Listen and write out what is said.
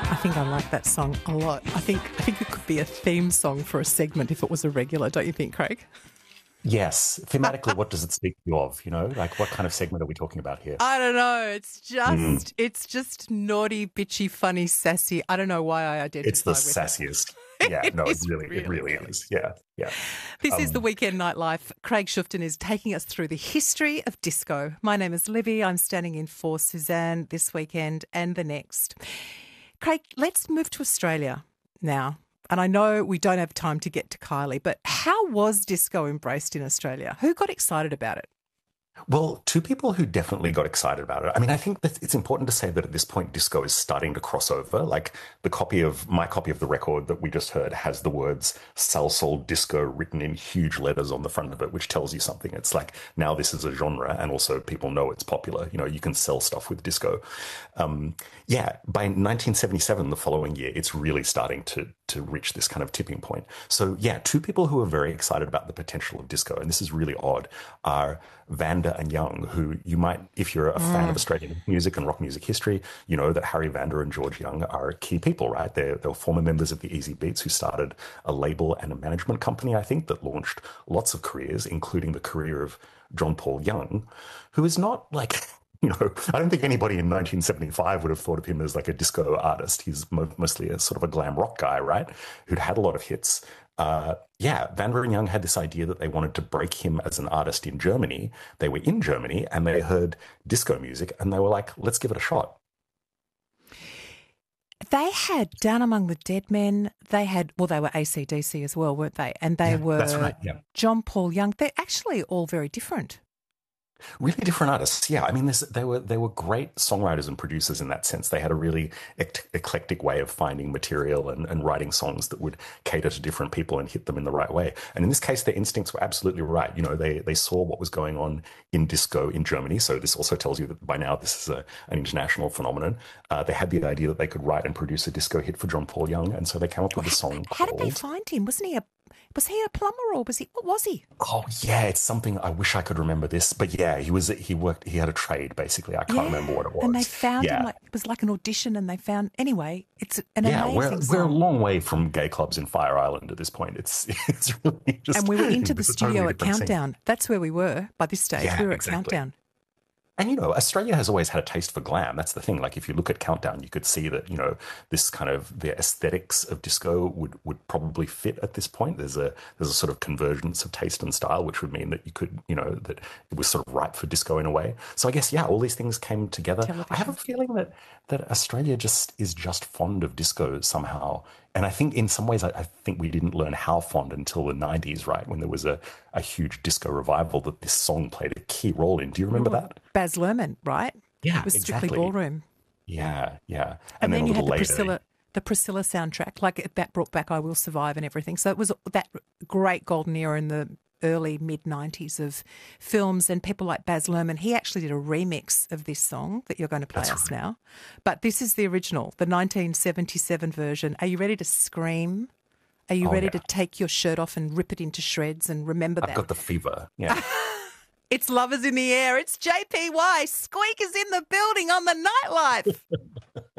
I think I like that song a lot. I think it could be a theme song for a segment if it was a regular, don't you think, Craig? Yes. Thematically, what does it speak to you of? You know, like what kind of segment are we talking about here? I don't know. It's Mm, just it's just naughty, bitchy, funny, sassy. I don't know why I it's the identify with it. sassiest. Yeah, no, It is it really, really really. is. Yeah, yeah. This is the Um, Weekend Nightlife. Craig Shufton is taking us through the history of disco. My name is Libby. I'm standing in for Suzanne this weekend and the next. Craig, let's move to Australia now. And I know we don't have time to get to Kylie, but how was disco embraced in Australia? Who got excited about it? Well, two people who definitely got excited about it. I mean, I think that it's important to say that at this point, disco is starting to cross over. Like my copy of the record that we just heard has the words "salsoul disco" written in huge letters on the front of it, which tells you something. It's like now this is a genre, and also people know it's popular. You know, you can sell stuff with disco. Yeah, by 1977, the following year, it's really starting to reach this kind of tipping point. So yeah, two people who are very excited about the potential of disco, and this is really odd, are Vanda and Young, who you might, if you're a fan of Australian music and rock music history, you know that Harry Vanda and George Young are key people, right? They were former members of the Easy Beats who started a label and a management company, I think, that launched lots of careers, including the career of John Paul Young, who is not like, you know, I don't think anybody in 1975 would have thought of him as like a disco artist. He's mostly a sort of a glam rock guy, right? Who'd had a lot of hits. Yeah, Van and Young had this idea that they wanted to break him as an artist in Germany. They were in Germany and they heard disco music and they were like, let's give it a shot. They had Down Among the Dead Men. They had, well, they were AC/DC as well, weren't they? And they Yeah, that's were right. Yeah. John Paul Young. They're actually all very different. Really different artists. Yeah, I mean, they were great songwriters and producers in that sense. They had a really eclectic way of finding material and writing songs that would cater to different people and hit them in the right way. And in this case, their instincts were absolutely right. You know, they saw what was going on in disco in Germany. So this also tells you that by now this is an international phenomenon. They had the idea that they could write and produce a disco hit for John Paul Young, and so they came up with a song How did they called. find him? Was he a plumber or what was he? Oh yeah, it's something I wish I could remember this, but yeah, he had a trade basically. I can't remember what it was. And they found him Yeah. like it was like an audition and they found anyway, it's an Yeah, amazing we're a song. long way from gay clubs in Fire Island at this point. It's it's really just And we were into the it's a studio totally at different scene. Countdown. That's where we were by this stage. Yeah, We were at exactly. Countdown. And, you know, Australia has always had a taste for glam. That's the thing. Like, if you look at Countdown, you could see that, you know, this kind of the aesthetics of disco would probably fit at this point. There's a sort of convergence of taste and style, which would mean that you could, you know, that it was sort of ripe for disco in a way. So I guess, yeah, all these things came together. I have a Television. feeling that Australia is just fond of disco somehow. And I think in some ways, I think we didn't learn how fond until the 90s, right? When there was a huge disco revival that this song played a key role in. Do you remember that? Baz Luhrmann, right? Yeah, It was Strictly exactly. Ballroom. Yeah, yeah. And then then a you had little later, the Priscilla soundtrack, like that brought back I Will Survive and everything. So it was that great golden era in the early mid-90s of films, and people like Baz Luhrmann. He actually did a remix of this song that you're going to play that's us right. now. But this is the original, the 1977 version. Are you ready to scream? Are you Oh ready yeah, to take your shirt off and rip it into shreds and remember I've that? got the fever. Yeah. It's Lovers in the Air. It's JPY. Squeak is in the building on the nightlife.